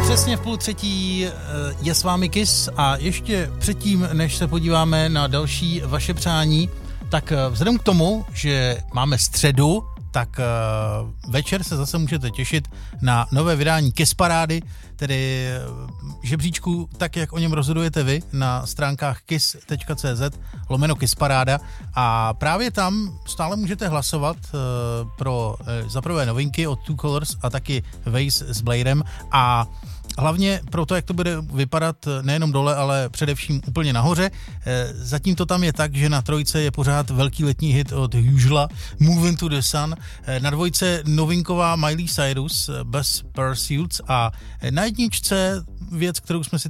Přesně v 2:30 je s vámi Kiss a ještě předtím, než se podíváme na další vaše přání, tak vzhledem k tomu, že máme středu, tak večer se zase můžete těšit na nové vydání Kiss Parády, tedy žebříčku, tak jak o něm rozhodujete vy, na stránkách kiss.cz/Kiss Paráda a právě tam stále můžete hlasovat pro zaprvé novinky od Two Colors a taky Waze s Bladem a hlavně pro to, jak to bude vypadat nejenom dole, ale především úplně nahoře. Zatím to tam je tak, že na trojce je pořád velký letní hit od Usuala, Move Into the Sun. Na dvojce novinková Miley Cyrus, Best Pursuits a na jedničce věc, kterou jsme si